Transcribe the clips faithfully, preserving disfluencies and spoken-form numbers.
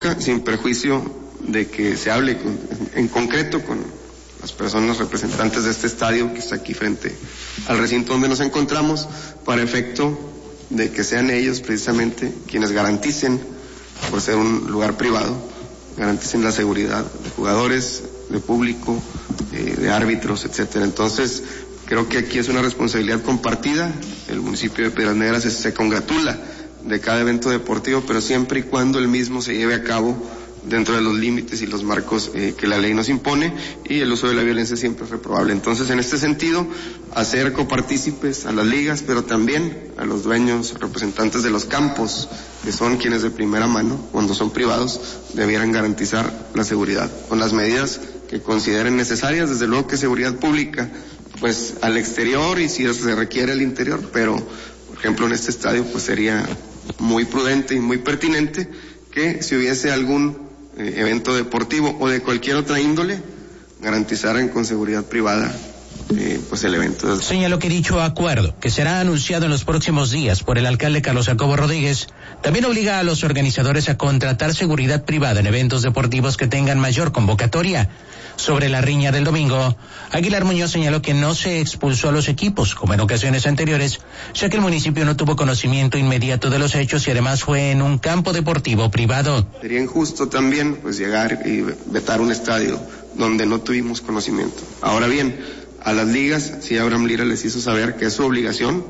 sin perjuicio de que se hable con, en concreto con las personas representantes de este estadio que está aquí frente al recinto donde nos encontramos, para efecto de que sean ellos precisamente quienes garanticen, por ser un lugar privado, garanticen la seguridad de jugadores, de público, eh, de árbitros, etcétera. Entonces, creo que aquí es una responsabilidad compartida. El municipio de Piedras Negras se, se congratula de cada evento deportivo, pero siempre y cuando el mismo se lleve a cabo dentro de los límites y los marcos eh, que la ley nos impone, y el uso de la violencia siempre es reprobable. Entonces, en este sentido, hacer copartícipes a las ligas, pero también a los dueños, representantes de los campos, que son quienes de primera mano, cuando son privados, debieran garantizar la seguridad con las medidas que consideren necesarias, desde luego que seguridad pública, pues al exterior y si se requiere al interior, pero por ejemplo en este estadio pues sería muy prudente y muy pertinente que si hubiese algún eh, evento deportivo o de cualquier otra índole, garantizaran con seguridad privada eh, pues el evento. Señaló que dicho acuerdo, que será anunciado en los próximos días por el alcalde Carlos Jacobo Rodríguez, también obliga a los organizadores a contratar seguridad privada en eventos deportivos que tengan mayor convocatoria. Sobre la riña del domingo, Aguilar Muñoz señaló que no se expulsó a los equipos, como en ocasiones anteriores, ya que el municipio no tuvo conocimiento inmediato de los hechos y además fue en un campo deportivo privado. Sería injusto también pues llegar y vetar un estadio donde no tuvimos conocimiento. Ahora bien, a las ligas, sí, Abraham Lira les hizo saber que es su obligación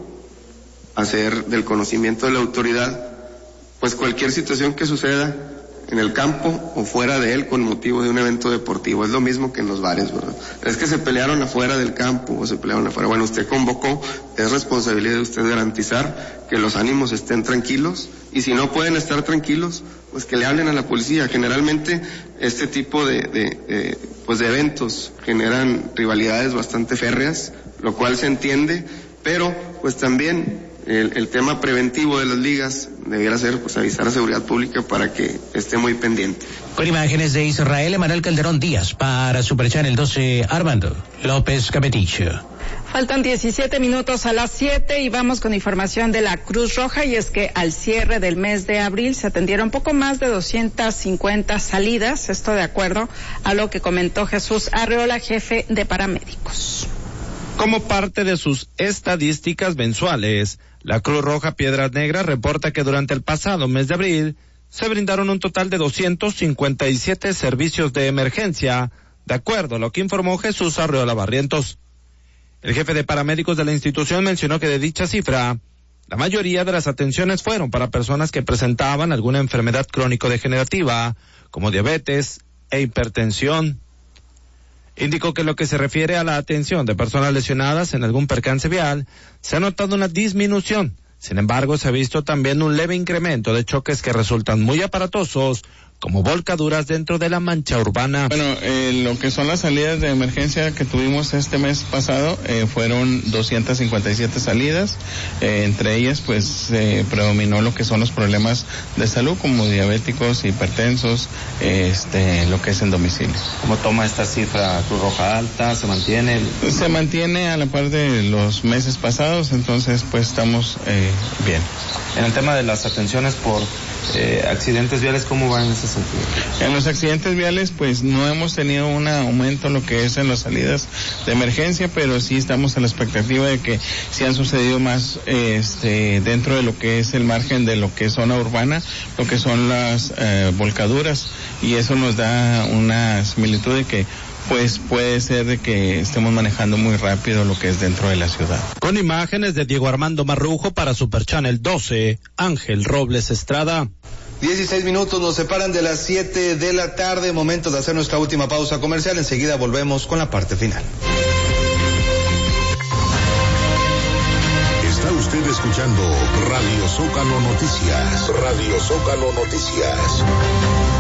hacer del conocimiento de la autoridad pues cualquier situación que suceda en el campo o fuera de él con motivo de un evento deportivo. Es lo mismo que en los bares, ¿verdad? Es que se pelearon afuera del campo o se pelearon afuera. Bueno, usted convocó, es responsabilidad de usted garantizar que los ánimos estén tranquilos, y si no pueden estar tranquilos, pues que le hablen a la policía. Generalmente este tipo de, de, de pues de eventos generan rivalidades bastante férreas, lo cual se entiende, pero pues también El, el tema preventivo de las ligas debiera ser pues avisar a seguridad pública para que esté muy pendiente. Con imágenes de Israel, Emanuel Calderón Díaz para Super Channel doce, Armando López Capetillo. Faltan diecisiete minutos a las siete y vamos con información de la Cruz Roja, y es que al cierre del mes de abril se atendieron poco más de doscientas cincuenta salidas, esto de acuerdo a lo que comentó Jesús Arreola, jefe de paramédicos. Como parte de sus estadísticas mensuales, la Cruz Roja Piedras Negras reporta que durante el pasado mes de abril se brindaron un total de doscientos cincuenta y siete servicios de emergencia, de acuerdo a lo que informó Jesús Arreola Barrientos. El jefe de paramédicos de la institución mencionó que de dicha cifra, la mayoría de las atenciones fueron para personas que presentaban alguna enfermedad crónico-degenerativa, como diabetes e hipertensión. Indicó que en lo que se refiere a la atención de personas lesionadas en algún percance vial, se ha notado una disminución. Sin embargo, se ha visto también un leve incremento de choques que resultan muy aparatosos, como volcaduras dentro de la mancha urbana. Bueno, eh, lo que son las salidas de emergencia que tuvimos este mes pasado eh, fueron doscientas cincuenta y siete salidas, eh, entre ellas pues eh, predominó lo que son los problemas de salud como diabéticos, hipertensos, eh, este, lo que es en domicilio. ¿Cómo toma esta cifra Cruz Roja alta? ¿Se mantiene? El... Se mantiene a la par de los meses pasados, entonces pues estamos eh, bien. En el tema de las atenciones por eh, accidentes viales, ¿cómo va en ese sentido? En los accidentes viales, pues no hemos tenido un aumento en lo que es en las salidas de emergencia, pero sí estamos a la expectativa de que sí han sucedido más eh, este, dentro de lo que es el margen de lo que es zona urbana, lo que son las eh, volcaduras, y eso nos da una similitud de que pues puede ser de que estemos manejando muy rápido lo que es dentro de la ciudad. Con imágenes de Diego Armando Marrujo para Super Channel doce, Ángel Robles Estrada. dieciséis minutos nos separan de las siete de la tarde, momento de hacer nuestra última pausa comercial, enseguida volvemos con la parte final. Está usted escuchando Radio Zócalo Noticias, Radio Zócalo Noticias.